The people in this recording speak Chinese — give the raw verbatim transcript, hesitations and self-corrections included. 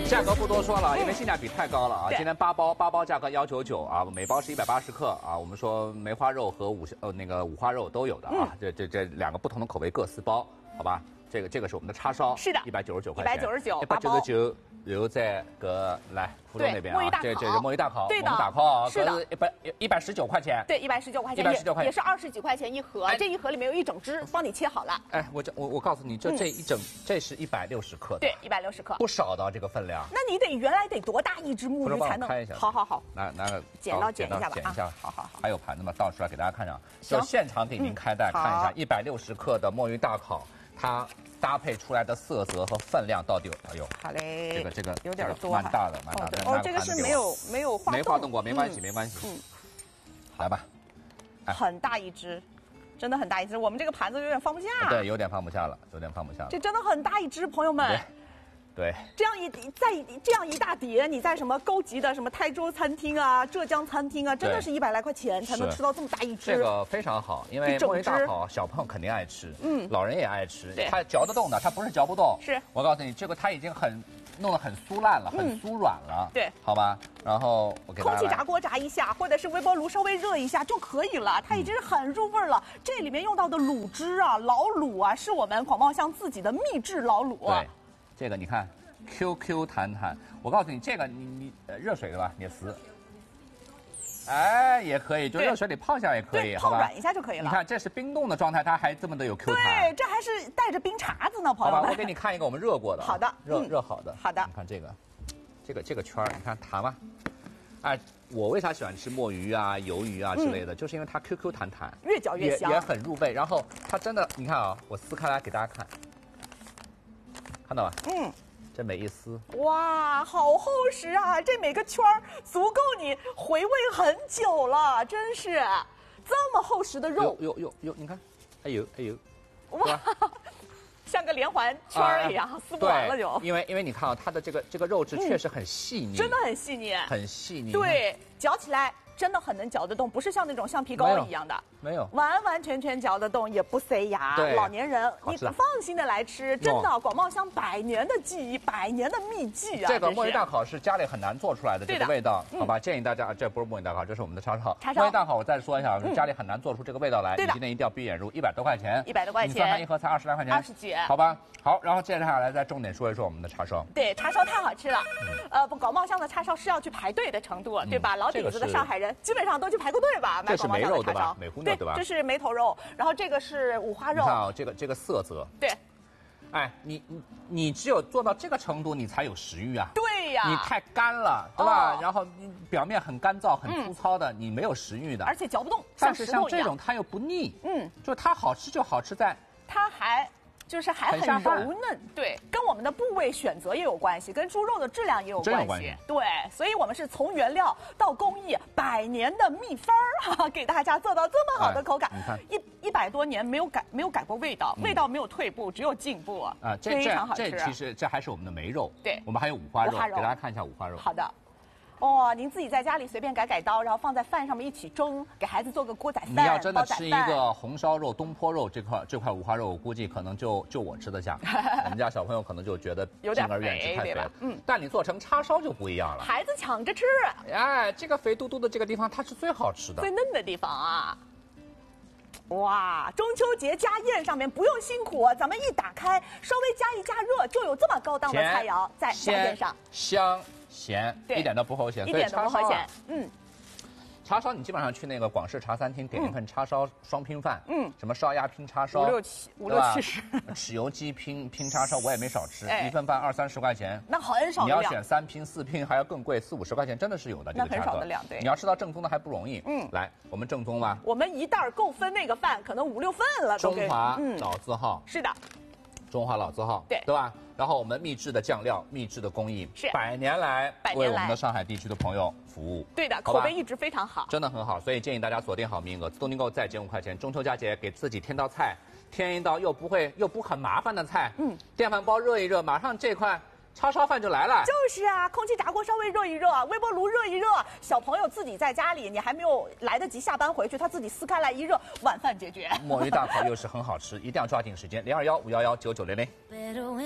价格不多说了，因为性价比太高了啊！今天八包，八包价格幺九九啊，每包是一百八十克啊。我们说梅花肉和五呃那个五花肉都有的啊，这这这两个不同的口味各四包，好吧？这个这个是我们的叉烧， 是的， 一百九十九块钱， 一百九十九， 一百九十九留在个来福州那边啊，这这是墨鱼大烤， 对的， 大烤是的， 一百一百十九块钱， 对，一百十九块钱， 一百十九块钱也是二十几块钱一盒，这一盒里面有一整只，帮你切好了。 哎，我这我我告诉你，就这一整，这是一百六十克的， 对，一百六十克， 不少的这个分量。 那你得原来得多大一只木鱼才能？ 开一下， 好好好， 拿拿个剪刀剪一下吧， 剪一下， 好好好。 还有盘子吗？倒出来给大家看看，就现场给您开袋看一下，一百六十克的墨鱼大烤，它搭配出来的色泽和分量到底有？哎呦， 好嘞， 这个这个有点多， 蛮大的，蛮大的。 哦，这个是没有没有滑动， 没滑动过，没关系，没关系。嗯，来吧， 很大一只，真的很大一只，我们这个盘子有点放不下。 对，有点放不下了，有点放不下了。 这真的很大一只，朋友们。 对， 这样一再这样一大碟，你在什么高级的什么台州餐厅啊、浙江餐厅啊，真的是一百来块钱才能吃到这么大一只。 这个非常好，因为墨鱼大烤小朋友肯定爱吃，嗯，老人也爱吃，它嚼得动的，它不是嚼不动。 是， 我告诉你，这个它已经很弄得很酥烂了，很酥软了。 对， 好吧。然后我给大家空气炸锅炸一下，或者是微波炉稍微热一下就可以了，它已经是很入味了。这里面用到的卤汁啊、老卤啊，是我们广茂乡自己的秘制老卤。 对，这个你看。Q Q 弹弹，我告诉你，这个你你呃热水对吧？捏丝，哎也可以，就热水里泡一下也可以，好吧？ 泡软一下就可以了。 你看这是冰冻的状态，它还这么的有 Q 弹。 对，这还是带着冰碴子呢，朋友们。 好吧，我给你看一个我们热过的。 好的， 热热好的。 好的。 你看这个，这个这个圈儿，你看弹吗？哎，我为啥喜欢吃墨鱼啊、鱿鱼啊之类的，就是因为它 Q Q 弹弹， 越嚼越香， 也很入味。然后它真的，你看啊，我撕开来给大家看，看到吧？嗯。这每一丝， 哇，好厚实啊！这每个圈儿足够你回味很久了，真是这么厚实的肉。 有有有有，你看，哎呦哎呦， 哇，像个连环圈儿一样，啊、撕不完了就。 因为因为你看啊，它的这个这个肉质确实很细腻， 嗯、真的很细腻， 很细腻。 对，嚼起来真的很能嚼得动，不是像那种橡皮膏一样的。 没有， 完完全全嚼得动，也不塞牙。老年人你放心的来吃，真的，广茂乡百年的记忆，百年的秘籍啊！ 这个墨鱼大烤是家里很难做出来的这个味道，好吧？建议大家，这不是墨鱼大烤，这是我们的叉烧。 叉烧墨鱼大烤，我再说一下，家里很难做出这个味道来，你今天一定要闭眼入，一百多块钱， 一百多块钱， 你算它一盒才二十来块钱， 二十几， 好吧？好，然后接下来再重点说一说我们的叉烧。 对，叉烧太好吃了，呃，广茂乡的叉烧是要去排队的程度，对吧？老底子的上海人基本上都去排过队吧，买广茂乡的叉烧。 美湖牛对吧？ 这是梅头肉，然后这个是五花肉。 你看啊，这个这个色泽。 对。 哎，你你你只有做到这个程度，你才有食欲啊。 对呀。 你太干了，对吧？然后你表面很干燥、很粗糙的，你没有食欲的。 而且嚼不动， 但是像这种它又不腻，嗯，就它好吃就好吃在它还。就是还很柔嫩，对，跟我们的部位选择也有关系，跟猪肉的质量也有关系，对，所以我们是从原料到工艺，百年的秘方儿哈，给大家做到这么好的口感。 你看， 一一百多年没有改没有改过味道，味道没有退步，只有进步啊，非常好吃。 这其实这还是我们的梅肉， 对， 我们还有五花肉，给大家看一下五花肉。 好的。哦，您自己在家里随便改改刀，然后放在饭上面一起蒸，给孩子做个锅仔饭。 你要真的吃一个红烧肉、东坡肉这块这块五花肉，我估计可能就就我吃得下，我们家小朋友可能就觉得有点肥，太肥了。 嗯， 但你做成叉烧就不一样了， 孩子抢着吃。 哎，这个肥嘟嘟的这个地方，它是最好吃的， 最嫩的地方啊。哇，中秋节家宴上面不用辛苦，咱们一打开，稍微加一加热，就有这么高档的菜肴在家宴上， 香咸，一点都不齁咸， 一点都不齁咸。嗯， 叉烧你基本上去那个广式茶餐厅点一份叉烧双拼饭，嗯，什么烧鸭拼叉烧， 五六七五六七十， 豉油鸡拼拼叉烧我也没少吃，一份饭二三十块钱， 那很少。 你要选三拼四拼还要更贵，四五十块钱真的是有的，这个很少的量，对。 你要吃到正宗的还不容易。嗯，来，我们正宗吧。 我们一袋够分那个饭，可能五六份了。 中华老字号， 是的， 中华老字号， 对对吧？然后我们秘制的酱料，秘制的工艺， 是百年来为我们的上海地区的朋友服务。 对的，口碑一直非常好， 真的很好，所以建议大家锁定好名额，自动订购再减五块钱。中秋佳节给自己添道菜，添一道又不会又不很麻烦的菜。嗯，电饭煲热一热，马上这块叉烧饭就来了。 就是啊，空气炸锅稍微热一热，微波炉热一热，小朋友自己在家里，你还没有来得及下班回去，他自己撕开来一热，晚饭解决。 墨鱼大烤又是很好吃，一定要抓紧时间，零二幺五幺幺九九零零。